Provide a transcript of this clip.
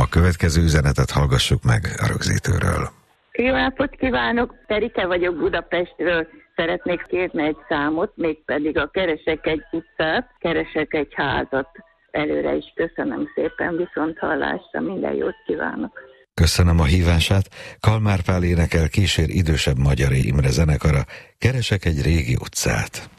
A következő üzenetet hallgassuk meg a rögzítőről. Jó napot kívánok! Terike vagyok Budapestről. Szeretnék kérni egy számot, mégpedig a Keresek egy utcát, keresek egy házat. Előre is köszönöm szépen, viszont hallásra, minden jót kívánok! Köszönöm a hívását. Kalmár Pál énekel, kísér idősebb Magyari Imre zenekara. Keresek egy régi utcát.